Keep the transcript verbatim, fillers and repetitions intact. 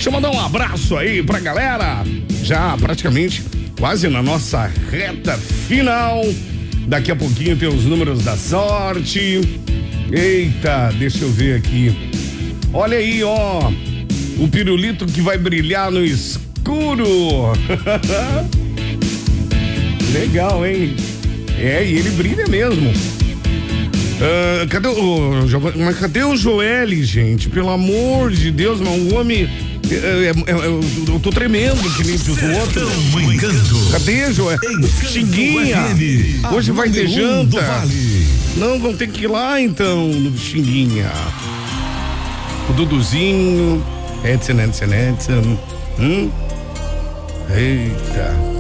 Deixa eu mandar um abraço aí pra galera. Já praticamente quase na nossa reta final. Daqui a pouquinho tem os números da sorte. Eita, deixa eu ver aqui. Olha aí, ó. O pirulito que vai brilhar no escuro. Legal, hein? É, e ele brilha mesmo. Uh, cadê o. Mas cadê o Joel, gente? Pelo amor de Deus, mas o homem. É, é, é, eu tô tremendo que nem os outros. Cadê, Joel? Xinguinha. Hoje vai ter janta. Não, vão ter que ir lá então, no Xinguinha. O Duduzinho. Edson, Edson, Edson. Hum? Eita.